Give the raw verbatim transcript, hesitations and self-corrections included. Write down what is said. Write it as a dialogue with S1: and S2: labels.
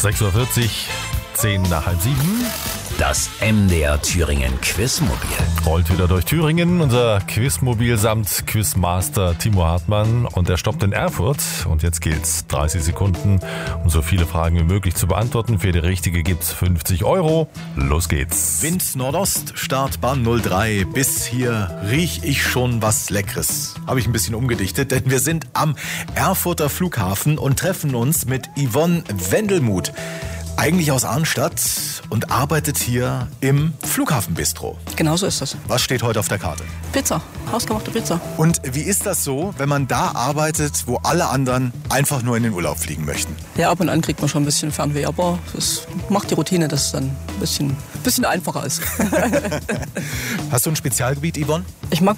S1: sechs Uhr vierzig, zehn nach halb sieben.
S2: Das M D R Thüringen Quizmobil.
S1: Rollt wieder durch Thüringen, unser Quizmobil samt Quizmaster Timo Hartmann. Und er stoppt in Erfurt. Und jetzt gilt's. dreißig Sekunden, um so viele Fragen wie möglich zu beantworten. Für die richtige gibt's fünfzig Euro. Los geht's.
S3: Wind Nordost, Startbahn null drei. Bis hier riech ich schon was Leckeres. Habe ich ein bisschen umgedichtet, denn wir sind am Erfurter Flughafen und treffen uns mit Yvonne Wendelmuth. Eigentlich aus Arnstadt und arbeitet hier im Flughafenbistro.
S4: Genau so ist das.
S3: Was steht heute auf der Karte?
S4: Pizza, hausgemachte Pizza.
S3: Und wie ist das so, wenn man da arbeitet, wo alle anderen einfach nur in den Urlaub fliegen möchten?
S4: Ja, ab und an kriegt man schon ein bisschen Fernweh, aber das macht die Routine, dass es dann ein bisschen, bisschen einfacher ist.
S3: Hast du ein Spezialgebiet, Yvonne?
S4: Ich mag